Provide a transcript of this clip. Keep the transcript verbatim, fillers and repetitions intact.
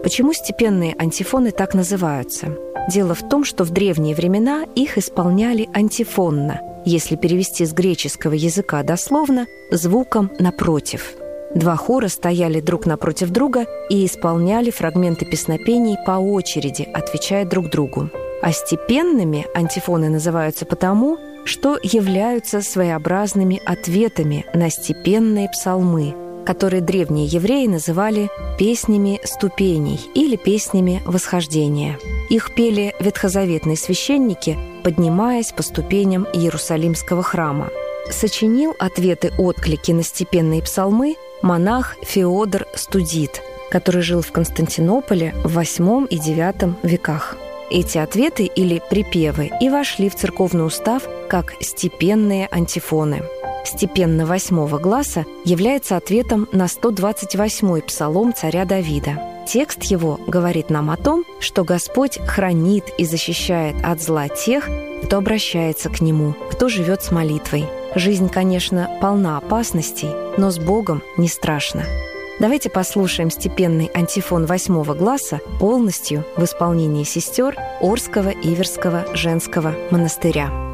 Почему степенные антифоны так называются? Дело в том, что в древние времена их исполняли антифонно, если перевести с греческого языка дословно, звуком «напротив». Два хора стояли друг напротив друга и исполняли фрагменты песнопений по очереди, отвечая друг другу. А степенными антифоны называются потому, что являются своеобразными ответами на степенные псалмы, которые древние евреи называли «песнями ступеней» или «песнями восхождения». Их пели ветхозаветные священники, поднимаясь по ступеням Иерусалимского храма. Сочинил ответы-отклики на степенные псалмы монах Феодор Студит, который жил в Константинополе в восьмом и девятом веках. Эти ответы или припевы и вошли в церковный устав как степенные антифоны. Степенно восьмого гласа является ответом на сто двадцать восьмой псалом царя Давида. Текст его говорит нам о том, что Господь хранит и защищает от зла тех, кто обращается к Нему, кто живет с молитвой. Жизнь, конечно, полна опасностей, но с Богом не страшно. Давайте послушаем степенный антифон восьмого гласа полностью в исполнении сестер Орского Иверского женского монастыря.